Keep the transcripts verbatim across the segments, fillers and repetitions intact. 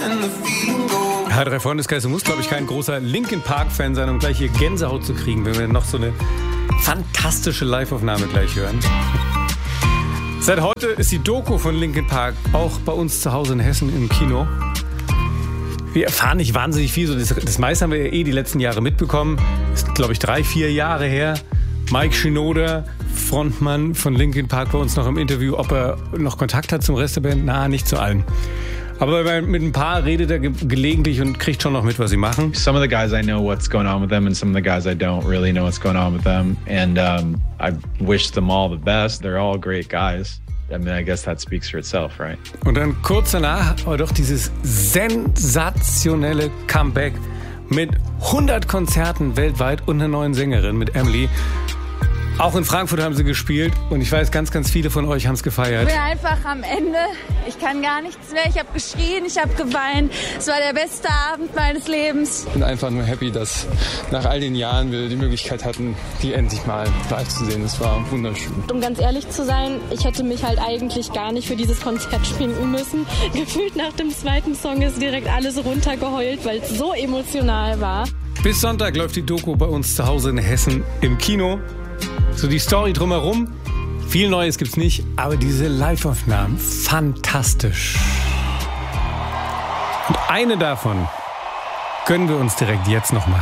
H drei Freundeskreis, du musst, glaube ich, kein großer Linkin Park-Fan sein, um gleich hier Gänsehaut zu kriegen, wenn wir noch so eine fantastische Live-Aufnahme gleich hören. Seit heute ist die Doku von Linkin Park auch bei uns zu Hause in Hessen im Kino. Wir erfahren nicht wahnsinnig viel, so das, das meiste haben wir ja eh die letzten Jahre mitbekommen. Ist, glaube ich, drei, vier Jahre her. Mike Shinoda, Frontmann von Linkin Park, bei uns noch im Interview, ob er noch Kontakt hat zum Rest der Band. Na, nicht zu allen. Aber mit ein paar redet er ge- gelegentlich und kriegt schon noch mit, was sie machen. Some of the guys I know what's going on with them and some of the guys I don't really know what's going on with them. And um, I wish them all the best. They're all great guys. I mean, I guess that speaks for itself, right? Und dann kurz danach aber doch dieses sensationelle Comeback mit hundert Konzerten weltweit und einer neuen Sängerin mit Emily. Auch in Frankfurt haben sie gespielt und ich weiß, ganz, ganz viele von euch haben es gefeiert. Ich bin einfach am Ende. Ich kann gar nichts mehr. Ich habe geschrien, ich habe geweint. Es war der beste Abend meines Lebens. Ich bin einfach nur happy, dass nach all den Jahren wir die Möglichkeit hatten, die endlich mal live zu sehen. Das war wunderschön. Um ganz ehrlich zu sein, ich hätte mich halt eigentlich gar nicht für dieses Konzert schminken müssen. Gefühlt nach dem zweiten Song ist direkt alles runtergeheult, weil es so emotional war. Bis Sonntag läuft die Doku bei uns zu Hause in Hessen im Kino. So die Story drumherum, viel Neues gibt's nicht, aber diese Live-Aufnahmen, fantastisch. Und eine davon gönnen wir uns direkt jetzt nochmal.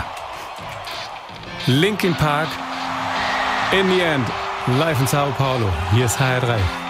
Linkin Park, In the End, live in Sao Paulo. Hier ist H R drei.